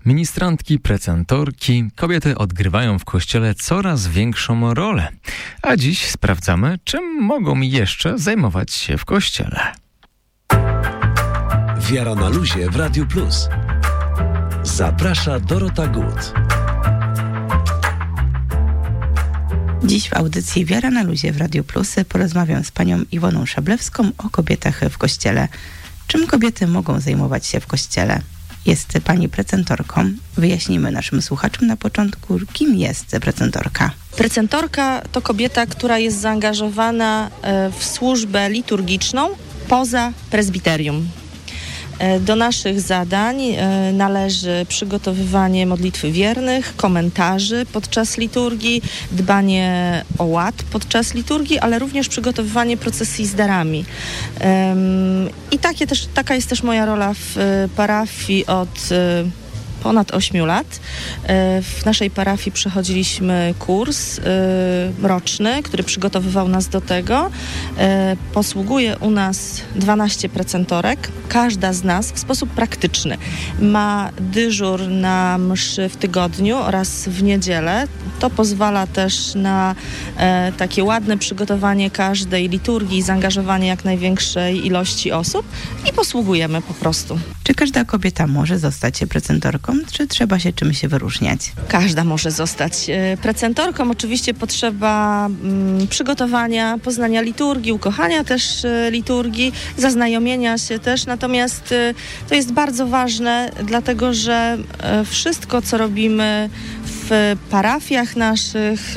Ministrantki, precentorki, kobiety odgrywają w Kościele coraz większą rolę. A dziś sprawdzamy, czym mogą jeszcze zajmować się w Kościele. Wiara na luzie w Radiu Plus. Zaprasza Dorota Gut. Dziś w audycji Wiara na luzie w Radiu Plus porozmawiam z panią Iwoną Szablewską o kobietach w Kościele. Czym kobiety mogą zajmować się w Kościele? Jest pani precentorką. Wyjaśnimy naszym słuchaczom na początku, kim jest precentorka. Precentorka to kobieta, która jest zaangażowana w służbę liturgiczną poza prezbiterium. Do naszych zadań należy przygotowywanie modlitwy wiernych, komentarzy podczas liturgii, dbanie o ład podczas liturgii, ale również przygotowywanie procesji z darami. I taka jest też moja rola w parafii od ponad 8 lat. W naszej parafii przechodziliśmy kurs roczny, który przygotowywał nas do tego. Posługuje u nas 12 precentorek. Każda z nas w sposób praktyczny ma dyżur na mszy w tygodniu oraz w niedzielę. To pozwala też na takie ładne przygotowanie każdej liturgii i zaangażowanie jak największej ilości osób i posługujemy po prostu. Czy każda kobieta może zostać precentorką, czy trzeba się czymś wyróżniać? Każda może zostać precentorką. Oczywiście potrzeba przygotowania, poznania liturgii, ukochania też liturgii, zaznajomienia się też. Natomiast to jest bardzo ważne, dlatego że wszystko, co robimy w parafiach naszych,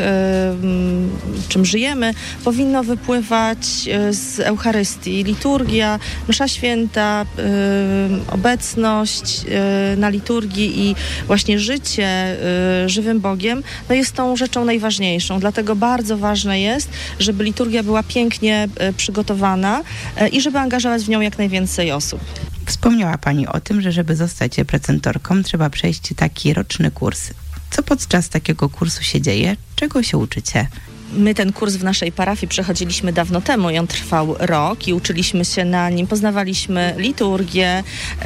czym żyjemy, powinno wypływać z Eucharystii. Liturgia, msza święta, obecność na liturgii i właśnie życie żywym Bogiem, no jest tą rzeczą najważniejszą. Dlatego bardzo ważne jest, żeby liturgia była pięknie przygotowana i żeby angażować w nią jak najwięcej osób. Wspomniała pani o tym, że żeby zostać precentorką, trzeba przejść taki roczny kurs. Co podczas takiego kursu się dzieje? Czego się uczycie? My ten kurs w naszej parafii przechodziliśmy dawno temu i on trwał rok i uczyliśmy się na nim. Poznawaliśmy liturgię,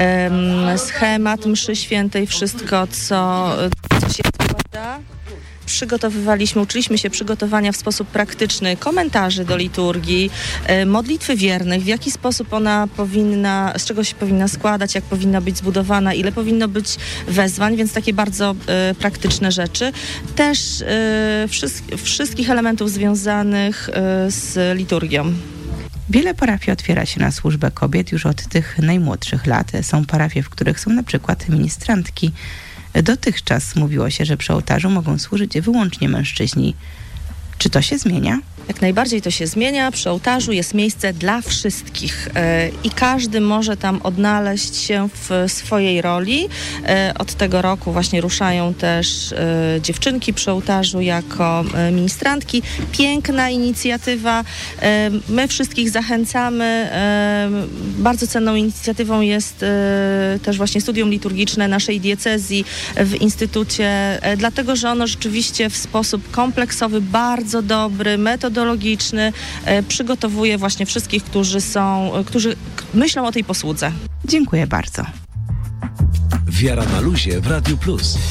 schemat mszy świętej, wszystko, co się składa. Uczyliśmy się przygotowania w sposób praktyczny komentarzy do liturgii, modlitwy wiernych, w jaki sposób ona powinna, z czego się powinna składać, jak powinna być zbudowana, ile powinno być wezwań, więc takie bardzo praktyczne rzeczy. Też wszystkich elementów związanych z liturgią. Wiele parafii otwiera się na służbę kobiet już od tych najmłodszych lat. Są parafie, w których są na przykład ministrantki. Dotychczas mówiło się, że przy ołtarzu mogą służyć wyłącznie mężczyźni. Czy to się zmienia? Jak najbardziej to się zmienia. Przy ołtarzu jest miejsce dla wszystkich i każdy może tam odnaleźć się w swojej roli. Od tego roku właśnie ruszają też dziewczynki przy ołtarzu jako ministrantki. Piękna inicjatywa. My wszystkich zachęcamy. Bardzo cenną inicjatywą jest też właśnie studium liturgiczne naszej diecezji w Instytucie, dlatego że ono rzeczywiście w sposób kompleksowy, bardzo dobry, metodologiczny przygotowuje właśnie wszystkich, którzy myślą o tej posłudze. Dziękuję bardzo. Wiara na luzie w Radiu Plus.